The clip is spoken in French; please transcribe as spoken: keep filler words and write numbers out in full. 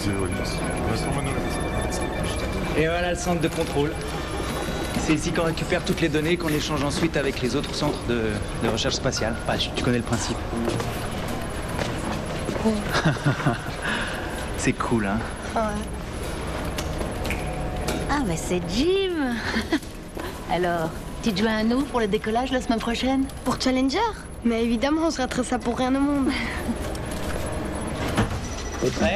Et voilà le centre de contrôle. C'est ici qu'on récupère toutes les données qu'on échange ensuite avec les autres centres de, de recherche spatiale. Enfin, tu, tu connais le principe. C'est cool, hein? Ouais. Ah, mais c'est Jim. Alors, tu te joins à nous pour le décollage la semaine prochaine? Pour Challenger? Mais évidemment, on se raterait ça pour rien au monde. T'es prêt?